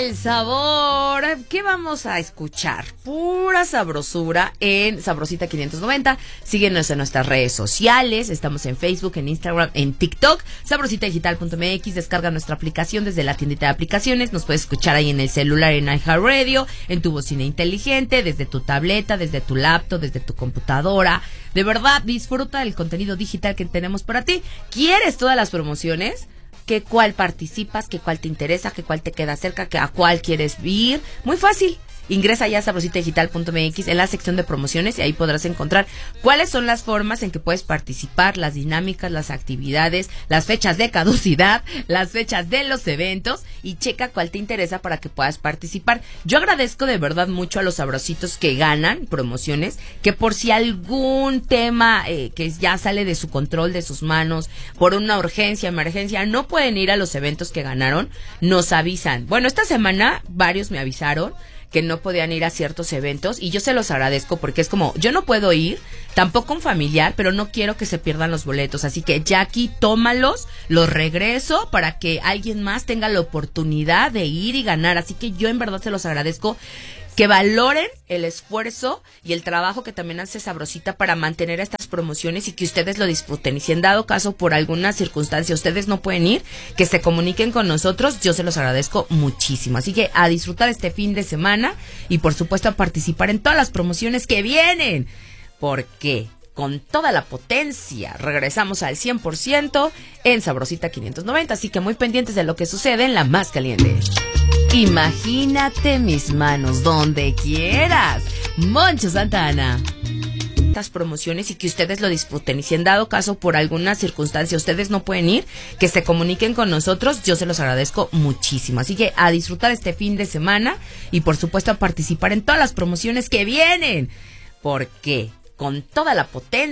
el sabor. ¿Qué vamos a escuchar? Pura sabrosura en Sabrosita 590. Síguenos en nuestras redes sociales. Estamos en Facebook, en Instagram, en TikTok. Sabrositadigital.mx. Descarga nuestra aplicación desde la tiendita de aplicaciones. Nos puedes escuchar ahí en el celular, en iHeartRadio, en tu bocina inteligente, desde tu tableta, desde tu laptop, desde tu computadora. De verdad, disfruta del contenido digital que tenemos para ti. ¿Quieres todas las promociones? ¿Qué cuál participas? ¿Qué cuál te interesa? ¿Qué cuál te queda cerca? ¿A cuál quieres ir? Muy fácil. Ingresa ya a sabrositadigital.mx en la sección de promociones y ahí podrás encontrar cuáles son las formas en que puedes participar, las dinámicas, las actividades, las fechas de caducidad, las fechas de los eventos y checa cuál te interesa para que puedas participar. Yo agradezco de verdad mucho a los sabrositos que ganan promociones, que por si algún tema que ya sale de su control, de sus manos, por una urgencia, emergencia, no pueden ir a los eventos que ganaron, nos avisan. Bueno, esta semana varios me avisaron que no podían ir a ciertos eventos y yo se los agradezco porque es como, yo no puedo ir, tampoco un familiar, pero no quiero que se pierdan los boletos, así que Jackie, tómalos, los regreso para que alguien más tenga la oportunidad de ir y ganar, así que yo en verdad se los agradezco, que valoren el esfuerzo y el trabajo que también hace Sabrosita para mantener estas promociones y que ustedes lo disfruten. Y si en dado caso por alguna circunstancia ustedes no pueden ir, que se comuniquen con nosotros, yo se los agradezco muchísimo. Así que a disfrutar este fin de semana y por supuesto a participar en todas las promociones que vienen. Porque con toda la potencia regresamos al 100% en Sabrosita 590. Así que muy pendientes de lo que sucede en la más caliente. Imagínate mis manos donde quieras. Moncho Santana. Estas promociones y que ustedes lo disfruten. Y si en dado caso por alguna circunstancia ustedes no pueden ir, que se comuniquen con nosotros, yo se los agradezco muchísimo. Así que a disfrutar este fin de semana y por supuesto a participar en todas las promociones que vienen. Porque con toda la potencia